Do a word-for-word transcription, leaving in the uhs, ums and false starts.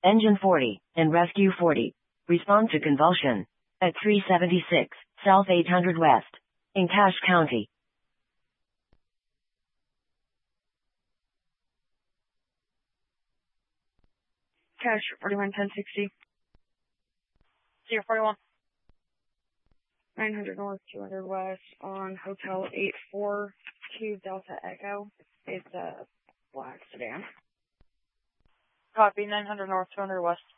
Engine forty, and Rescue forty. Respond to convulsion. At three seventy-six, South eight hundred West. In Cache County. Cache forty-one ten sixty. zero forty-one. nine hundred North, two hundred West on Hotel eight four two Delta Echo. It's a black sedan. Copy, nine hundred North, two hundred West.